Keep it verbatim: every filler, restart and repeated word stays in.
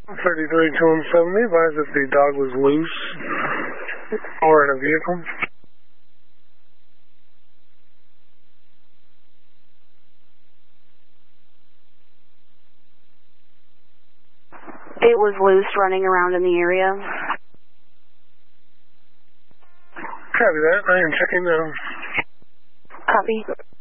thirty-three two one seven, advised that the dog was loose or in a vehicle. It was loose running around in the area. Copy that. I am checking now. Copy.